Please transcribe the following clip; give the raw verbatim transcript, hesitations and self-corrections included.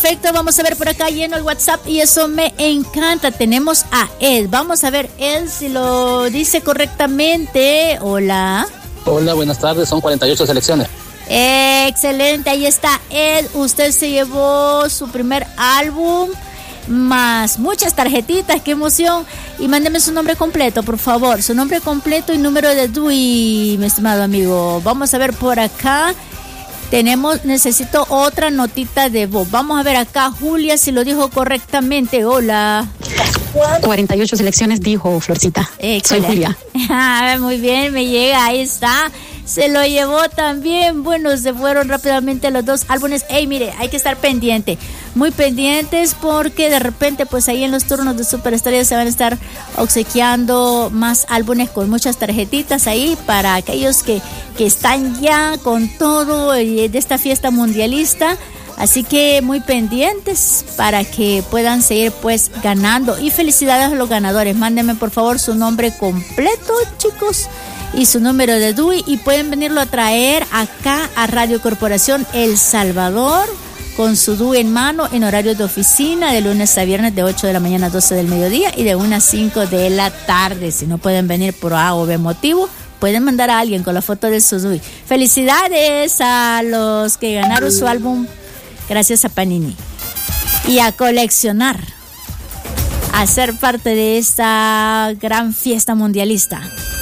Perfecto, vamos a ver por acá lleno el WhatsApp y eso me encanta. Tenemos a Ed. Vamos a ver Ed si lo dice correctamente. Hola. Hola, buenas tardes. Son cuarenta y ocho selecciones. Excelente, ahí está Ed. Usted se llevó su primer álbum más muchas tarjetitas, qué emoción. Y mándeme su nombre completo, por favor. Su nombre completo y número de D U I, mi estimado amigo. Vamos a ver por acá. Tenemos, necesito otra notita de voz. Vamos a ver acá, Julia, si lo dijo correctamente. Hola. cuarenta y ocho selecciones, dijo Florcita. Excelente. Soy Julia. Ah, muy bien, me llega, ahí está. Se lo llevó también. Bueno, se fueron rápidamente los dos álbumes. Ey, mire, hay que estar pendiente. Muy pendientes porque de repente, pues ahí en los turnos de Superestrella se van a estar obsequiando más álbumes con muchas tarjetitas ahí para aquellos que, que están ya con todo de esta fiesta mundialista. Así que muy pendientes para que puedan seguir pues ganando. Y felicidades a los ganadores. Mándenme por favor su nombre completo, chicos, y su número de D U I y pueden venirlo a traer acá a Radio Corporación El Salvador con su D U I en mano en horario de oficina de lunes a viernes de ocho de la mañana a doce del mediodía y de una a cinco de la tarde. Si no pueden venir por A o B motivo, pueden mandar a alguien con la foto de su D U I. Felicidades a los que ganaron su álbum gracias a Panini. Y a coleccionar, a ser parte de esta gran fiesta mundialista.